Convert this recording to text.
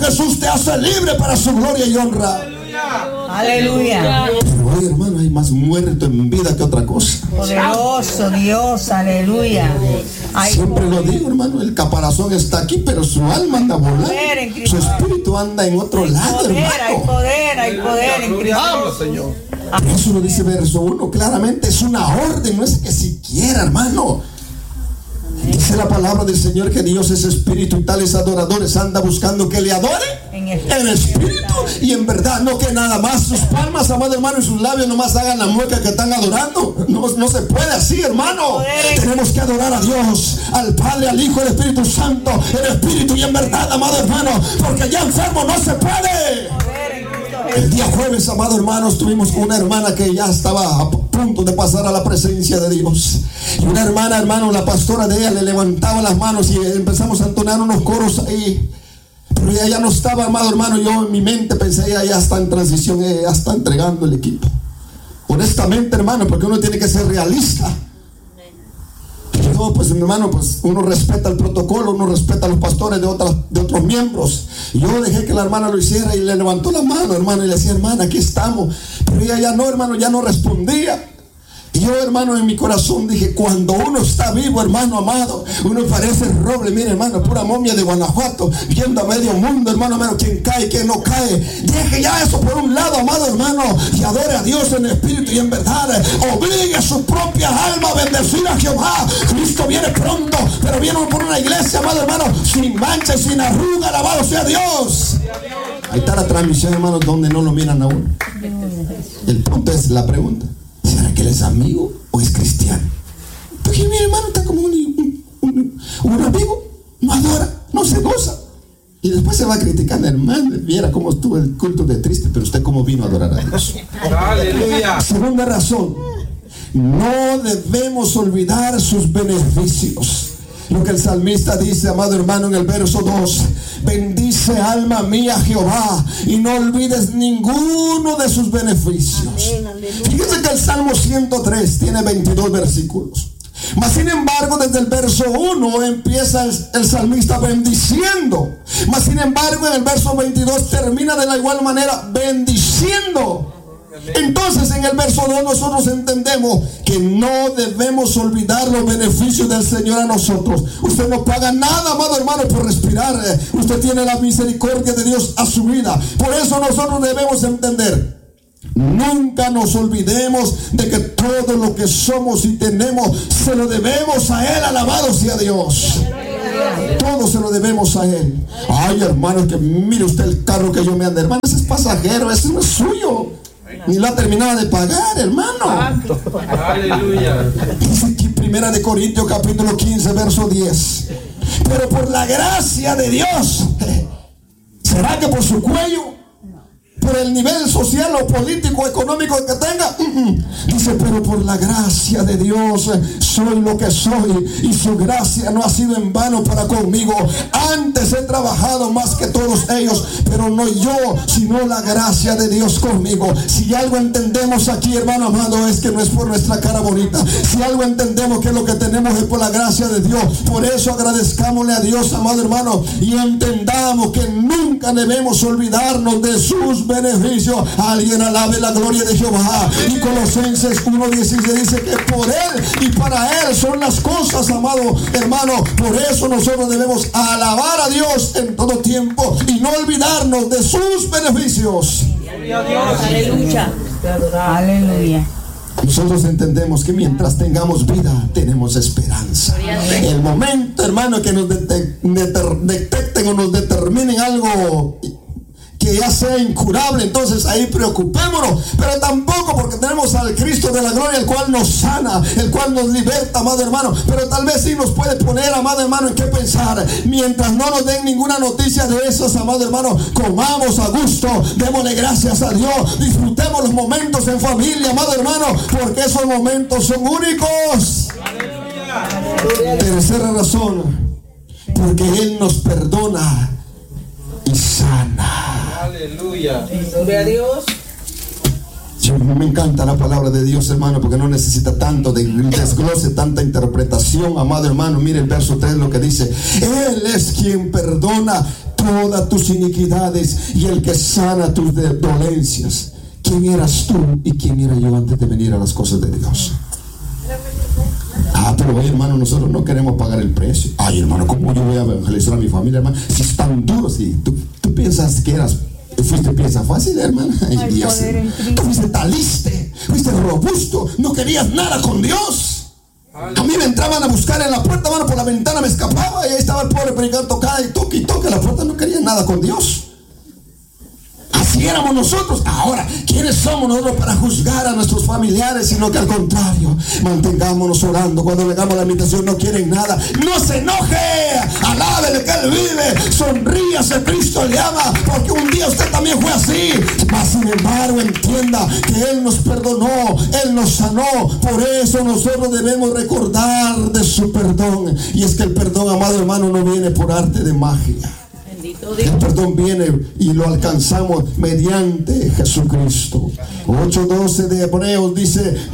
Jesús te hace libre para su gloria y honra. Aleluya. Pero hoy, hermano, hay más muerto en vida que otra cosa. Poderoso Dios, aleluya. Siempre lo digo, hermano, el caparazón está aquí, pero su alma anda volando. Su espíritu anda en otro lado, hermano. Hay poder en Cristo. Señor. Eso lo dice verso 1, claramente es una orden, no es que siquiera, hermano. Dice la palabra del Señor que Dios es espíritu y tales adoradores anda buscando que le adore en espíritu y en verdad, no que nada más sus palmas, amado hermano, y sus labios nomás hagan la mueca que están adorando. No se puede así, hermano. Tenemos que adorar a Dios, al Padre, al Hijo, al Espíritu Santo, en espíritu y en verdad, amado hermano, porque ya enfermo no se puede. El día jueves, amado hermanos, tuvimos una hermana que ya estaba a punto de pasar a la presencia de Dios. Y una hermana, hermano, la pastora de ella le levantaba las manos y empezamos a entonar unos coros ahí. Pero ella ya no estaba, amado hermano. Yo en mi mente pensé, ella ya está en transición, ella ya está entregando el equipo. Honestamente, hermano, porque uno tiene que ser realista. No, pues hermano, pues uno respeta el protocolo, uno respeta a los pastores de otros miembros. Y yo dejé que la hermana lo hiciera y le levantó la mano, hermano, y le decía, hermana, aquí estamos. Pero ella ya no, hermano, ya no respondía. Y yo, hermano, en mi corazón dije, cuando uno está vivo, hermano amado, uno parece roble. Mire, hermano, pura momia de Guanajuato, viendo a medio mundo, hermano, quién cae, quién no cae. Deje ya eso por un lado, amado hermano, y adore a Dios en espíritu y en verdad. Obligue a su propia alma a bendecir a Jehová. Cristo viene pronto, pero viene por una iglesia, amado hermano, sin mancha y sin arruga. Alabado sea Dios. Ahí está la transmisión, hermano, donde no lo miran a uno. El punto es la pregunta: ¿será que él es amigo o es cristiano? Porque mi hermano está como un amigo, no adora, no se goza. Y después se va criticando, hermano, viera cómo estuvo el culto de triste, pero usted cómo vino a adorar a Dios. Aleluya. Segunda razón, no debemos olvidar sus beneficios. Lo que el salmista dice, amado hermano, en el verso 2: bendice alma mía Jehová y no olvides ninguno de sus beneficios. Fíjense que el Salmo 103 tiene 22 versículos. Mas sin embargo, desde el verso 1 empieza el salmista bendiciendo. Mas sin embargo, en el verso 22 termina de la igual manera bendiciendo. Entonces en el verso 2 nosotros entendemos que no debemos olvidar los beneficios del Señor a nosotros. Usted no paga nada, amado hermano, por respirar. Usted tiene la misericordia de Dios a su vida. Por eso nosotros debemos entender: nunca nos olvidemos de que todo lo que somos y tenemos se lo debemos a Él. Alabado sea Dios. Todo se lo debemos a Él. Ay, hermano, que mire usted el carro que yo me ando, hermano, ese es pasajero, ese no es suyo. Ni la terminaba de pagar, hermano. Aleluya. Dice aquí 1 Corintios capítulo 15 verso 10: pero por la gracia de Dios, ¿será que por su cuello? ¿Por el nivel social o político, económico que tenga? Dice, pero por la gracia de Dios soy lo que soy, y su gracia no ha sido en vano para conmigo. Antes he trabajado más que todos ellos, pero no yo, sino la gracia de Dios conmigo. Si algo entendemos aquí, hermano amado, es que no es por nuestra cara bonita. Si algo entendemos que lo que tenemos es por la gracia de Dios. Por eso agradezcámosle a Dios, amado hermano, y entendamos que nunca debemos olvidarnos de sus beneficios. Alguien alabe la gloria de Jehová. Y Colosenses 1:16 dice que por Él y para Él son las cosas, amado hermano. Por eso nosotros debemos alabar a Dios en todo tiempo y no olvidarnos de sus beneficios. Aleluya. Aleluya. Nosotros entendemos que mientras tengamos vida, tenemos esperanza. El momento, hermano, que nos detecten o nos determinen algo que ya sea incurable, entonces ahí preocupémonos. Pero tampoco, porque tenemos al Cristo de la gloria, el cual nos sana, el cual nos liberta, amado hermano. Pero tal vez sí nos puede poner, amado hermano, en qué pensar. Mientras no nos den ninguna noticia de esas, amado hermano, comamos a gusto, démosle gracias a Dios, disfrutemos los momentos en familia, amado hermano, porque esos momentos son únicos. Tercera razón, porque Él nos perdona y sana. Aleluya. Gloria a Dios. Me encanta la palabra de Dios, hermano, porque no necesita tanto de desglose, tanta interpretación, amado hermano. Mire el verso 3 lo que dice: Él es quien perdona todas tus iniquidades y el que sana tus dolencias. ¿Quién eras tú y quién era yo antes de venir a las cosas de Dios? Pero oye, hermano, nosotros no queremos pagar el precio. Ay, hermano, ¿cómo yo voy a evangelizar a mi familia, hermano? Si es tan duro, si tú piensas que fuiste pieza fácil, hermano. Ay, Dios, tú fuiste taliste, fuiste robusto, no querías nada con Dios. A mí me entraban a buscar en la puerta, hermano, por la ventana me escapaba y ahí estaba el pobre predicador tocada y toque la puerta, no quería nada con Dios. Así éramos nosotros. Ahora, ¿quiénes somos nosotros para juzgar a nuestros familiares? Sino que al contrario, mantengámonos orando. Cuando le damos la invitación, no quieren nada. No se enoje, alábele que Él vive, sonríase, Cristo le ama, porque un día usted también fue así. Mas sin embargo, entienda que Él nos perdonó, Él nos sanó. Por eso nosotros debemos recordar de su perdón. Y es que el perdón, amado hermano, no viene por arte de magia. El perdón viene y lo alcanzamos mediante Jesucristo. 8:12 de Hebreos dice: